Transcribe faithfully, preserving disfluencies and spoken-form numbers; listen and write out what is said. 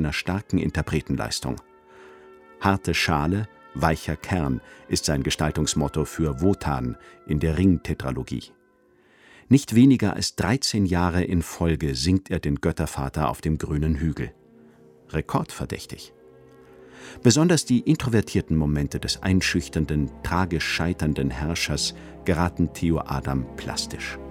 einer starken Interpretenleistung. »Harte Schale, weicher Kern« ist sein Gestaltungsmotto für Wotan in der Ring-Tetralogie. Nicht weniger als dreizehn Jahre in Folge singt er den Göttervater auf dem grünen Hügel. Rekordverdächtig. Besonders die introvertierten Momente des einschüchternden, tragisch scheiternden Herrschers geraten Theo Adam plastisch.